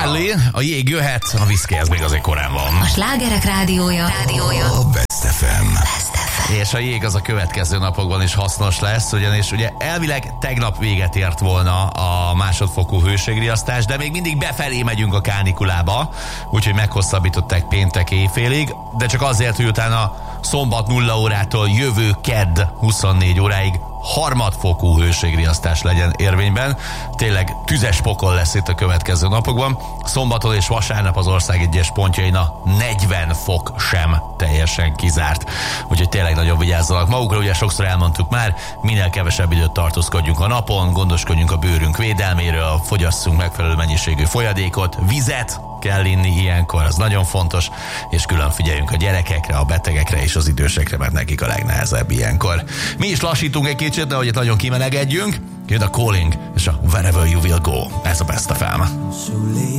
Marley, a jég jöhet, a viszki ez még azért korán van. A slágerek rádiója. A Best FM. És a jég az a következő napokban is hasznos lesz, ugyanis ugye elvileg tegnap véget ért volna a másodfokú hőségriasztás, de még mindig befelé megyünk a kánikulába, úgyhogy meghosszabbították péntek éjfélig, de csak azért, hogy utána szombat 0 órától jövő kedd 24 óráig harmadfokú hőségriasztás legyen érvényben. Tényleg tüzes pokol lesz itt a következő napokban. Szombaton és vasárnap az ország egyes pontjain a 40 fok sem teljesen kizárt. Úgyhogy tényleg nagyon vigyázzanak magukra, ugye sokszor elmondtuk már, minél kevesebb időt tartózkodjunk a napon, gondoskodjunk a bőrünk védelméről, fogyasszunk megfelelő mennyiségű folyadékot, vizet kell inni ilyenkor, az nagyon fontos, és külön figyeljünk a gyerekekre, a betegekre és az idősekre, mert nekik a legnehezebb ilyenkor. Mi is lassítunk egy kicsit, de hogy itt nagyon kimelegedjünk, jön a Calling és a Wherever You Will Go. Ez a Best FM.